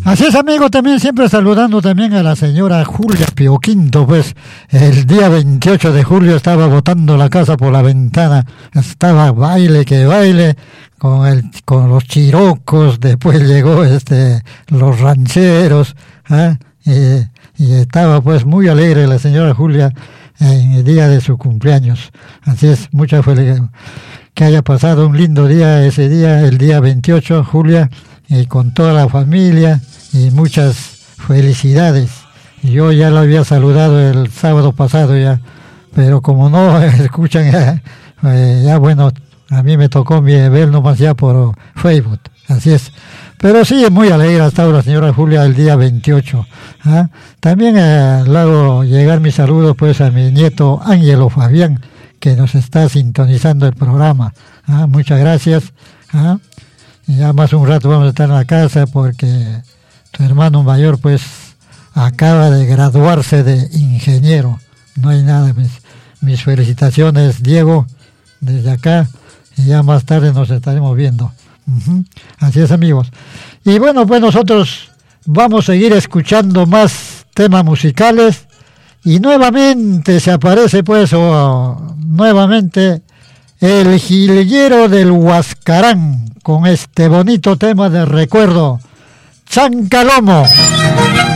Así es, amigo, también siempre saludando también a la señora Julia Pioquinto, pues el día 28 de julio estaba botando la casa por la ventana, estaba baile que baile con los chirocos, después llegó los rancheros, ¿eh? Y estaba pues muy alegre la señora Julia en el día de su cumpleaños. Así es, mucha felicidad. Que haya pasado un lindo día ese día, el día 28, Julia, y con toda la familia, y muchas felicidades. Yo ya lo había saludado el sábado pasado ya, pero como no escuchan ya bueno, a mí me tocó ver nomás ya por Facebook, así es. Pero sí, es muy alegre hasta ahora, señora Julia, el día 28. ¿Ah? También le hago llegar mis saludos pues a mi nieto Ángelo Fabián, que nos está sintonizando el programa. ¿Ah? Muchas gracias. ¿Ah? Y ya más un rato vamos a estar en la casa porque tu hermano mayor pues acaba de graduarse de ingeniero. No hay nada. Mis felicitaciones, Diego, desde acá. Y ya más tarde nos estaremos viendo. Uh-huh. Así es, amigos. Y bueno, pues nosotros vamos a seguir escuchando más temas musicales. Y nuevamente se aparece pues nuevamente el jilguero del Huascarán con este bonito tema de recuerdo, Chancalomo.